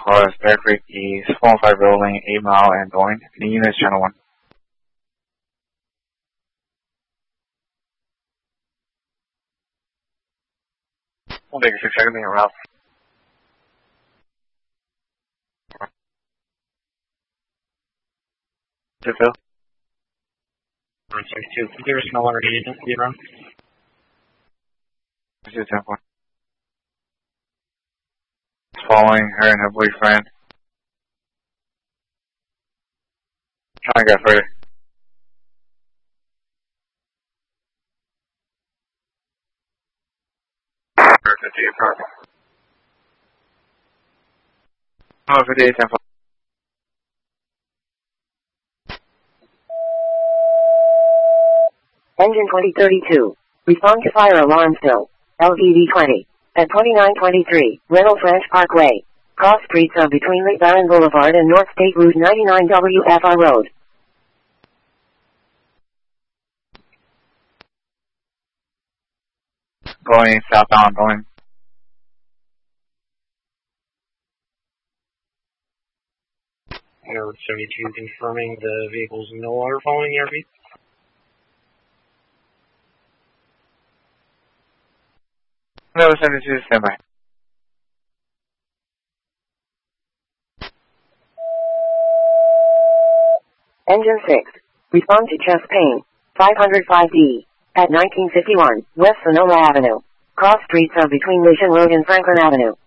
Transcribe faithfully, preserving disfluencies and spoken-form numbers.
Forest, Bear Creek East, four oh five rolling, eight mile and going. Any units, channel one. We'll take a six second in route. To Phil. one sixty-two, can you give us no longer agent speed run? This is ten four. Following her and her boyfriend. Trying to get further. fifty-eight, perfect. Oh, fifty-eight, ten four. Engine twenty thirty-two. Respond to fire alarm still. L V V twenty. At twenty-nine twenty-three, Reynolds Ranch Parkway. Cross streets are between Lake Barron Boulevard and North State Route ninety-nine W F R Road. Going southbound, going. Air seventy-two confirming the vehicle's no longer following the R V. No, seventy-two, stand by. Engine six. Respond to chest pain. five oh five D. At nineteen fifty-one, West Sonoma Avenue. Cross streets are between Mission Road and Franklin Avenue.